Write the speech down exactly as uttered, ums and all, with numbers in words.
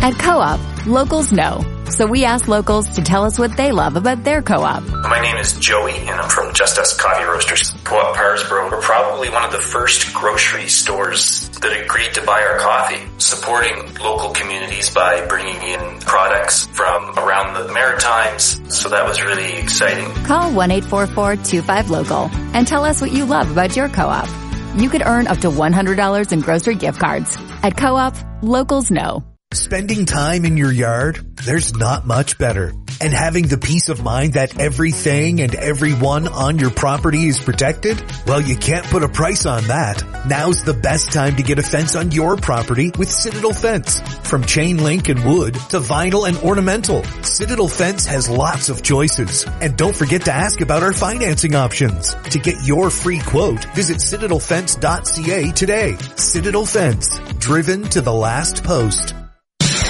At Co-op, locals know. So we asked locals to tell us what they love about their co-op. My name is Joey, and I'm from Just Us Coffee Roasters. Co-op Parsboro, we're probably one of the first grocery stores that agreed to buy our coffee, supporting local communities by bringing in products from around the Maritimes. So that was really exciting. Call one eight four four two five local and tell us what you love about your co-op. You could earn up to one hundred dollars in grocery gift cards. At Co-op, locals know. Spending time in your yard, there's not much better. And having the peace of mind that everything and everyone on your property is protected? Well, you can't put a price on that. Now's the best time to get a fence on your property with Citadel Fence. From chain link and wood to vinyl and ornamental, Citadel Fence has lots of choices. And don't forget to ask about our financing options. To get your free quote, visit citadel fence dot c a today. Citadel Fence, driven to the last post.